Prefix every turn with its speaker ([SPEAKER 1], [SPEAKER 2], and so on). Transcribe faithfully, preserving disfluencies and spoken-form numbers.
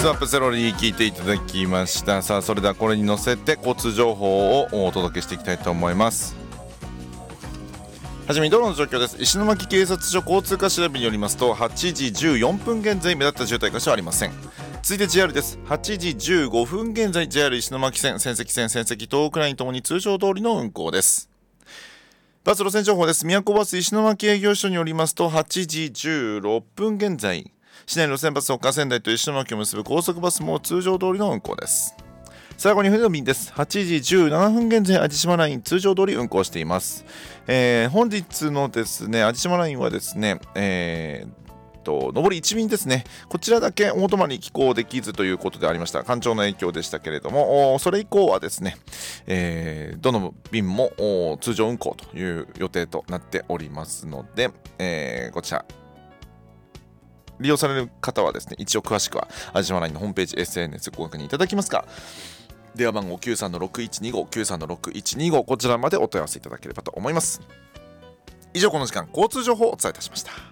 [SPEAKER 1] ツアップセロリ聞いていただきました。さあそれではこれに乗せて交通情報をお届けしていきたいと思います。はじめに道路の状況です。石巻警察署交通課調べによりますと、はちじじゅうよんぷん現在目立った渋滞箇所はありません。続いて ジェイアール です。はちじじゅうごふん現在 ジェイアール 石巻線、仙石線、仙石東北ラインともに通常通りの運行です。バス路線情報です。宮古バス石巻営業所によりますと、はちじじゅうろっぷん現在市内路線バス他仙台と石巻を結ぶ高速バスも通常通りの運行です。最後に船の便です。はちじじゅうななふん現在淡路島ライン通常通り運行しています。えー、本日のですね淡路島ラインはですね、えーと上りいち便ですね。こちらだけ大泊に寄港できずということでありました。干潮の影響でしたけれども、それ以降はですね、えー、どの便も通常運行という予定となっておりますので、えー、こちら利用される方はですね、一応詳しくは淡路島ラインのホームページ エスエヌエス ご確認いただきますか、電話番号 きゅうさんのろくいちにご きゅうさんのろくいちにご こちらまでお問い合わせいただければと思います。以上この時間交通情報をお伝えいたしました。